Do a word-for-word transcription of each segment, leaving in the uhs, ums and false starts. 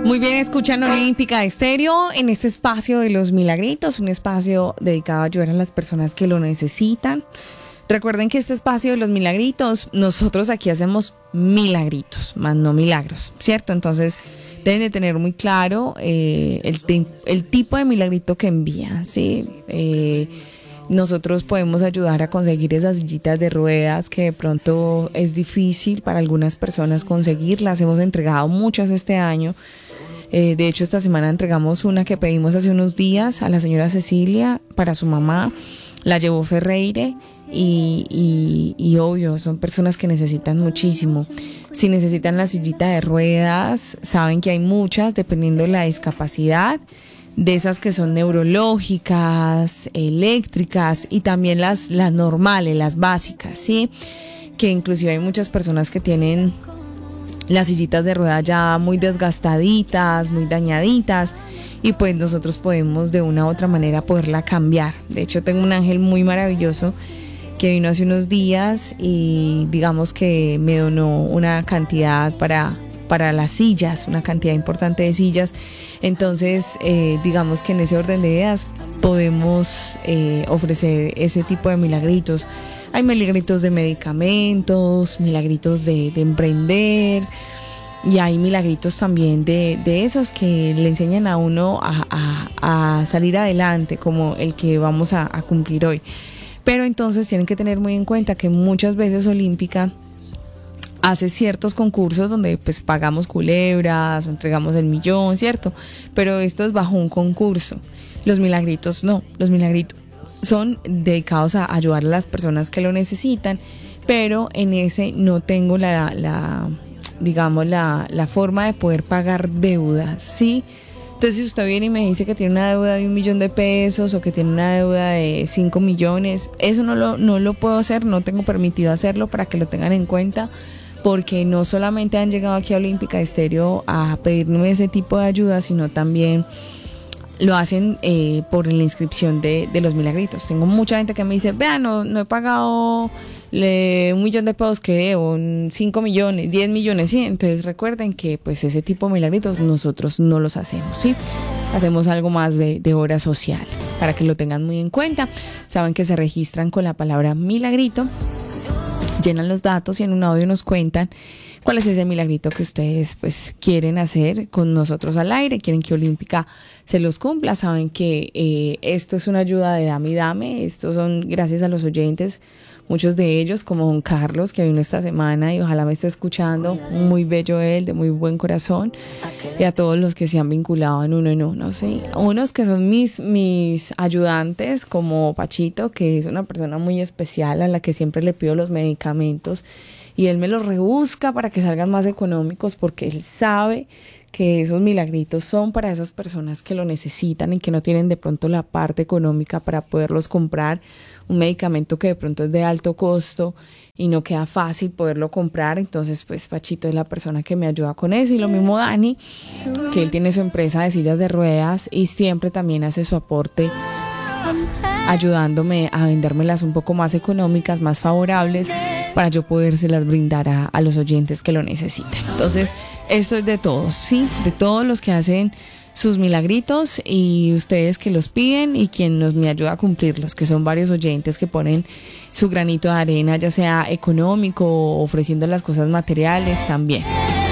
Muy bien, escuchan Olímpica Estéreo en este espacio de los milagritos, un espacio dedicado a ayudar a las personas que lo necesitan. Recuerden que este espacio de los milagritos, nosotros aquí hacemos milagritos, más no milagros, ¿cierto? Entonces deben de tener muy claro eh, el, te- el tipo de milagrito que envían, ¿sí? Eh, nosotros podemos ayudar a conseguir esas sillitas de ruedas que de pronto es difícil para algunas personas conseguirlas. Hemos entregado muchas este año. Eh, de hecho, esta semana entregamos una que pedimos hace unos días a la señora Cecilia para su mamá. La llevó Ferreire y, y, y obvio, son personas que necesitan muchísimo. Si necesitan la sillita de ruedas, saben que hay muchas, dependiendo de la discapacidad, de esas que son neurológicas, eléctricas y también las, las normales, las básicas, ¿sí? Que inclusive hay muchas personas que tienen las sillitas de ruedas ya muy desgastaditas, muy dañaditas, y pues nosotros podemos de una u otra manera poderla cambiar. De hecho, tengo un ángel muy maravilloso que vino hace unos días y digamos que me donó una cantidad para, para las sillas, una cantidad importante de sillas. Entonces, eh, digamos que en ese orden de ideas podemos eh, ofrecer ese tipo de milagritos. Hay milagritos de medicamentos, milagritos de, de emprender, y hay milagritos también de, de esos que le enseñan a uno a, a, a salir adelante, como el que vamos a, a cumplir hoy. Pero entonces tienen que tener muy en cuenta que muchas veces Olímpica hace ciertos concursos donde pues pagamos culebras, entregamos el millón, ¿cierto? Pero esto es bajo un concurso. Los milagritos no, los milagritos son dedicados a ayudar a las personas que lo necesitan, pero en ese no tengo la, la digamos, la, la forma de poder pagar deudas, ¿sí? Entonces, si usted viene y me dice que tiene una deuda de un millón de pesos o que tiene una deuda de cinco millones, eso no lo, no lo puedo hacer, no tengo permitido hacerlo, para que lo tengan en cuenta, porque no solamente han llegado aquí a Olímpica Estéreo a pedirme ese tipo de ayuda, sino también lo hacen eh, por la inscripción de, de los milagritos. Tengo mucha gente que me dice, vea, no, no he pagado le, un millón de pesos que debo, cinco millones, diez millones, ¿sí? Entonces recuerden que pues ese tipo de milagritos nosotros no los hacemos, ¿sí? Hacemos algo más de, de obra social, para que lo tengan muy en cuenta. Saben que se registran con la palabra milagrito, llenan los datos y en un audio nos cuentan cuál es ese milagrito que ustedes pues quieren hacer con nosotros al aire, quieren que Olímpica se los cumpla. Saben que eh, esto es una ayuda de dame y dame, estos son gracias a los oyentes, muchos de ellos como Don Carlos, que vino esta semana y ojalá me esté escuchando, muy bello él, de muy buen corazón, y a todos los que se han vinculado en uno en uno, ¿sí? Unos que son mis, mis ayudantes, como Pachito, que es una persona muy especial a la que siempre le pido los medicamentos y él me los rebusca para que salgan más económicos, porque él sabe que esos milagritos son para esas personas que lo necesitan y que no tienen de pronto la parte económica para poderlos comprar, un medicamento que de pronto es de alto costo y no queda fácil poderlo comprar. Entonces pues Pachito es la persona que me ayuda con eso, y lo mismo Dani, que él tiene su empresa de sillas de ruedas y siempre también hace su aporte ayudándome a vendérmelas un poco más económicas, más favorables, para yo podérselas brindar a, a los oyentes que lo necesiten. Entonces, esto es de todos, ¿sí? De todos los que hacen sus milagritos y ustedes que los piden y quien nos me ayuda a cumplirlos, que son varios oyentes que ponen su granito de arena, ya sea económico o ofreciendo las cosas materiales también.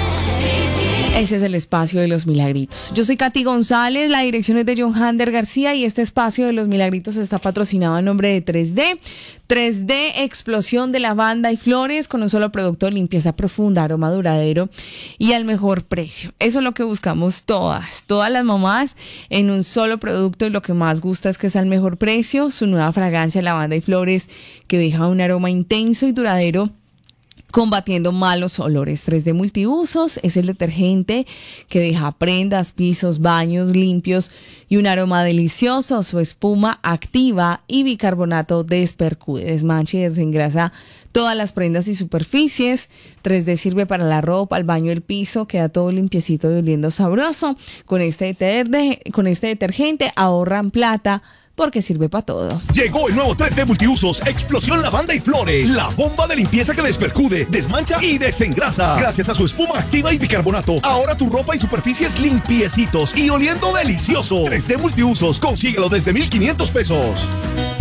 Ese es el espacio de los milagritos. Yo soy Katy González, la dirección es de John Hander García y este espacio de los milagritos está patrocinado a nombre de tres D. tres D, explosión de lavanda y flores con un solo producto de limpieza profunda, aroma duradero y al mejor precio. Eso es lo que buscamos todas, todas las mamás en un solo producto, y lo que más gusta es que es al mejor precio. Su nueva fragancia lavanda y flores que deja un aroma intenso y duradero, combatiendo malos olores. tres D Multiusos es el detergente que deja prendas, pisos, baños limpios y un aroma delicioso. Su espuma activa y bicarbonato despercude, desmancha y desengrasa todas las prendas y superficies. tres D sirve para la ropa, el baño, el piso, queda todo limpiecito y oliendo sabroso. Con este detergente, con este detergente ahorran plata, porque sirve para todo. Llegó el nuevo tres D Multiusos Explosión Lavanda y Flores. La bomba de limpieza que despercude, desmancha y desengrasa. Gracias a su espuma activa y bicarbonato, ahora tu ropa y superficies limpiecitos y oliendo delicioso. tres D Multiusos, consíguelo desde mil quinientos pesos.